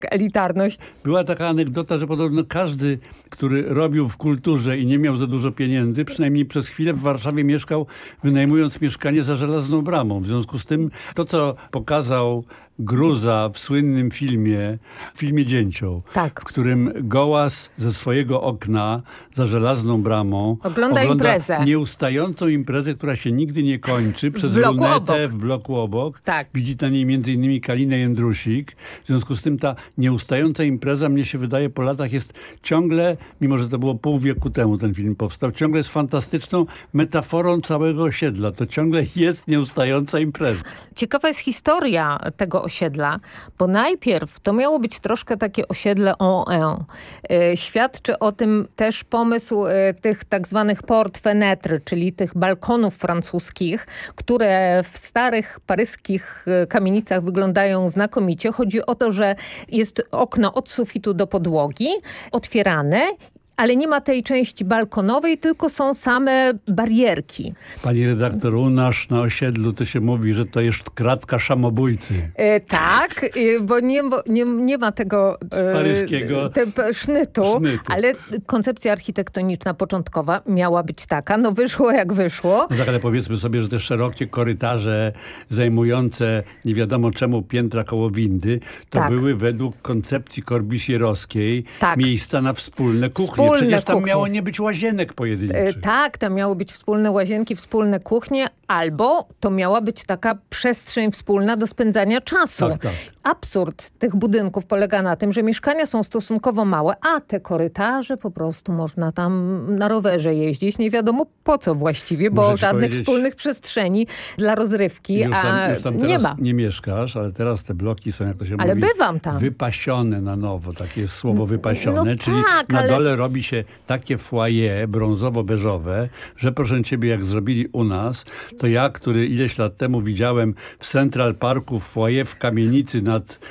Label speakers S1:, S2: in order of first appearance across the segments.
S1: elitarność.
S2: Była taka anegdota, że podobno każdy, który robił w kulturze i nie miał za dużo pieniędzy, przynajmniej przez chwilę w Warszawie mieszkał, wynajmując mieszkanie za żelazną bramą. W związku z tym to, co pokazał Gruza w słynnym filmie Dzięcioł,
S1: Tak.
S2: w którym Gołas ze swojego okna za żelazną bramą
S1: Ogląda imprezę.
S2: Nieustającą imprezę, która się nigdy nie kończy, przez lunetę w bloku obok.
S1: Tak.
S2: Widzi na niej między innymi Kalinę Jędrusik. W związku z tym ta nieustająca impreza, mnie się wydaje, po latach jest ciągle, mimo że to było pół wieku temu ten film powstał, ciągle jest fantastyczną metaforą całego osiedla. To ciągle jest nieustająca impreza.
S1: Ciekawa jest historia tego osiedla, bo najpierw to miało być troszkę takie osiedle en. Świadczy o tym też pomysł tych tak zwanych porte-fenêtre, czyli tych balkonów francuskich, które w starych paryskich kamienicach wyglądają znakomicie. Chodzi o to, że jest okno od sufitu do podłogi, otwierane, ale nie ma tej części balkonowej, tylko są same barierki.
S2: Pani redaktor, u nas na osiedlu to się mówi, że to jest kratka szamobójcy.
S1: Tak, bo nie ma tego
S2: paryskiego
S1: sznytu, ale koncepcja architektoniczna początkowa miała być taka. No wyszło jak wyszło.
S2: No tak, ale powiedzmy sobie, że te szerokie korytarze zajmujące nie wiadomo czemu piętra koło windy, to były według koncepcji korbusierowskiej miejsca na wspólne kuchnie. Przecież tam miało nie być łazienek pojedynczych.
S1: Tak, tam miało być wspólne łazienki, wspólne kuchnie, albo to miała być taka przestrzeń wspólna do spędzania czasu.
S2: Tak.
S1: Absurd tych budynków polega na tym, że mieszkania są stosunkowo małe, a te korytarze po prostu można tam na rowerze jeździć. Nie wiadomo po co właściwie, bo żadnych wspólnych przestrzeni dla rozrywki
S2: już tam
S1: nie ma.
S2: Nie mieszkasz, ale teraz te bloki są, jak to się
S1: ale
S2: mówi,
S1: bywam tam.
S2: Wypasione na nowo. Takie jest słowo wypasione,
S1: no
S2: czyli
S1: tak,
S2: na dole robi się takie foyer brązowo-beżowe, że proszę ciebie, jak zrobili u nas, to ja, który ileś lat temu widziałem w Central Parku foyer w kamienicy,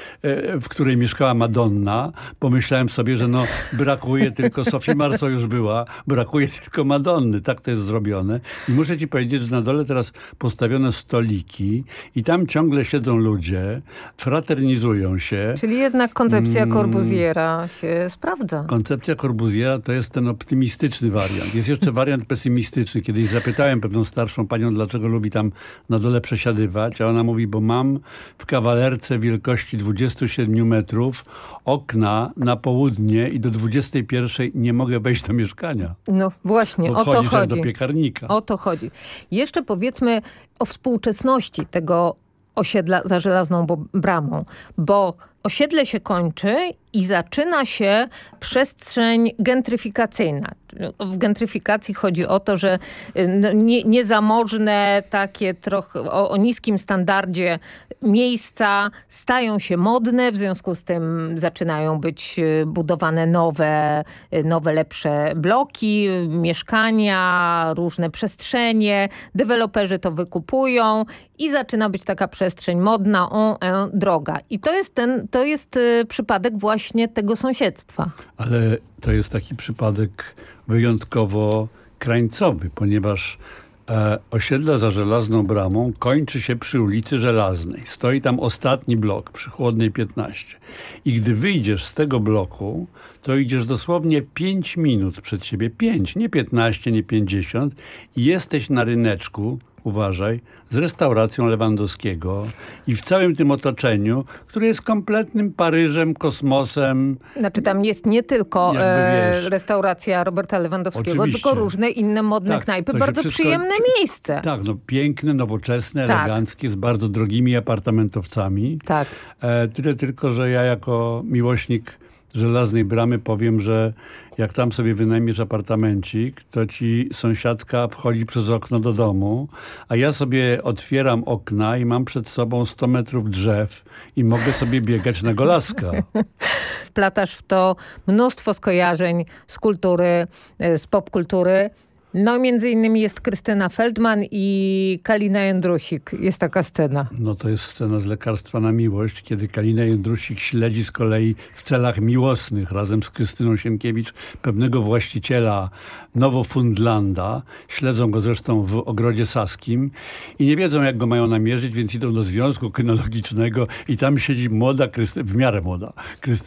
S2: w której mieszkała Madonna, pomyślałem sobie, że no brakuje tylko, Sophie Marceau już była, brakuje tylko Madonny. Tak to jest zrobione. I muszę ci powiedzieć, że na dole teraz postawiono stoliki i tam ciągle siedzą ludzie, fraternizują się.
S1: Czyli jednak koncepcja Corbusiera się sprawdza.
S2: Koncepcja Corbusiera to jest ten optymistyczny wariant. Jest jeszcze wariant pesymistyczny. Kiedyś zapytałem pewną starszą panią, dlaczego lubi tam na dole przesiadywać, a ona mówi, bo mam w kawalerce wielkości 27 metrów okna na południe i do 21 nie mogę wejść do mieszkania.
S1: No właśnie, o to chodzi.
S2: Do piekarnika.
S1: O to chodzi. Jeszcze powiedzmy o współczesności tego osiedla za żelazną bramą, bo osiedle się kończy i zaczyna się przestrzeń gentryfikacyjna. W gentryfikacji chodzi o to, że niezamożne, takie trochę o niskim standardzie miejsca stają się modne, w związku z tym zaczynają być budowane nowe lepsze bloki, mieszkania, różne przestrzenie. Deweloperzy to wykupują i zaczyna być taka przestrzeń modna, droga. I to jest przypadek właśnie tego sąsiedztwa.
S2: Ale to jest taki przypadek wyjątkowo krańcowy, ponieważ osiedle za żelazną bramą kończy się przy ulicy Żelaznej. Stoi tam ostatni blok przy Chłodnej 15. I gdy wyjdziesz z tego bloku, to idziesz dosłownie 5 minut przed siebie. 5, nie 15, nie 50. I jesteś na ryneczku, uważaj, z restauracją Lewandowskiego i w całym tym otoczeniu, które jest kompletnym Paryżem, kosmosem.
S1: Znaczy tam jest nie tylko restauracja Roberta Lewandowskiego,
S2: oczywiście,
S1: tylko różne inne modne knajpy. Bardzo przyjemne miejsce.
S2: Tak, no piękne, nowoczesne, eleganckie, z bardzo drogimi apartamentowcami.
S1: Tak.
S2: Tyle tylko, że ja jako miłośnik Żelaznej Bramy powiem, że jak tam sobie wynajmiesz apartamencik, to ci sąsiadka wchodzi przez okno do domu, a ja sobie otwieram okna i mam przed sobą 100 metrów drzew i mogę sobie biegać na Golaska.
S1: Wplatasz w to mnóstwo skojarzeń z kultury, z popkultury. No między innymi jest Krystyna Feldman i Kalina Jędrusik. Jest taka scena.
S2: No to jest scena z Lekarstwa na miłość, kiedy Kalina Jędrusik śledzi z kolei w celach miłosnych razem z Krystyną Sienkiewicz pewnego właściciela Nowofundlanda. Śledzą go zresztą w Ogrodzie Saskim i nie wiedzą, jak go mają namierzyć, więc idą do Związku Kynologicznego i tam siedzi w miarę młoda Krystyna